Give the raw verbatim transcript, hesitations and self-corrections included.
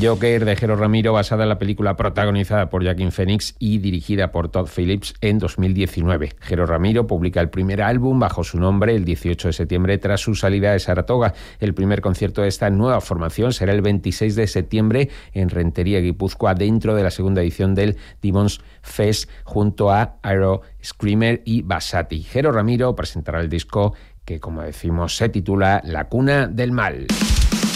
Joker de Jero Ramiro, basada en la película protagonizada por Joaquin Phoenix y dirigida por Todd Phillips en dos mil diecinueve. Jero Ramiro publica el primer álbum bajo su nombre el dieciocho de septiembre tras su salida de Saratoga. El primer concierto de esta nueva formación será el veintiséis de septiembre en Rentería, Guipúzcoa, dentro de la segunda edición del Demons Fest junto a Aero, Screamer y Basati. Jero Ramiro presentará el disco que, como decimos, se titula La cuna del mal.